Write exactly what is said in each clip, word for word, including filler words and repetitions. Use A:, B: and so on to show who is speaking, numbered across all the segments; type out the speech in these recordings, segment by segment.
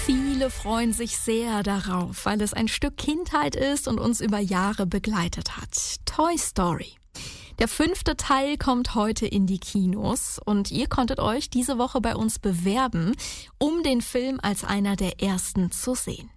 A: Viele freuen sich sehr darauf, weil es ein Stück Kindheit ist und uns über Jahre begleitet hat. Toy Story. Der fünfte Teil kommt heute in die Kinos und ihr konntet euch diese Woche bei uns bewerben, um den Film als einer der ersten zu sehen.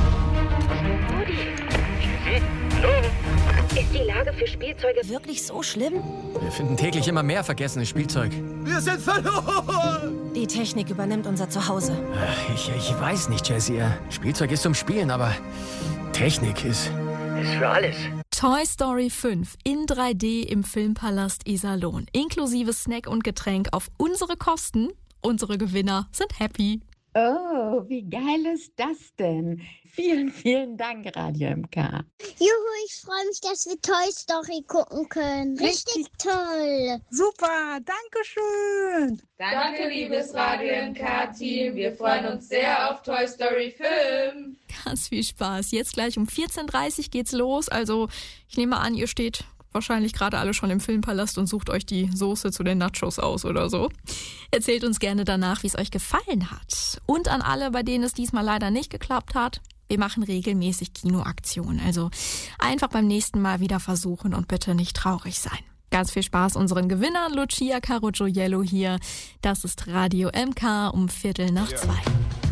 B: Ist die Lage für Spielzeuge wirklich so schlimm?
C: Wir finden täglich immer mehr vergessenes Spielzeug.
D: Wir sind verloren!
B: Die Technik übernimmt unser Zuhause.
C: Ich, ich weiß nicht, Jessie. Spielzeug ist zum Spielen, aber Technik ist...
D: Ist für alles.
A: Toy Story fünf in drei D im Filmpalast Iserlohn. Inklusive Snack und Getränk auf unsere Kosten. Unsere Gewinner sind happy.
E: Oh, wie geil ist das denn? Vielen, vielen Dank, Radio M K.
F: Juhu, ich freue mich, dass wir Toy Story gucken können. Richtig, Richtig toll.
G: Super, danke schön.
H: Danke, liebes Radio M K-Team. Wir freuen uns sehr auf Toy Story fünf.
A: Ganz viel Spaß. Jetzt gleich um vierzehn Uhr dreißig geht's los. Also ich nehme an, ihr steht wahrscheinlich gerade alle schon im Filmpalast und sucht euch die Soße zu den Nachos aus oder so. Erzählt uns gerne danach, wie es euch gefallen hat. Und an alle, bei denen es diesmal leider nicht geklappt hat, wir machen regelmäßig Kinoaktionen. Also einfach beim nächsten Mal wieder versuchen und bitte nicht traurig sein. Ganz viel Spaß unseren Gewinnern. Lucia Caro Gioiello hier. Das ist Radio M K um Viertel nach zwei.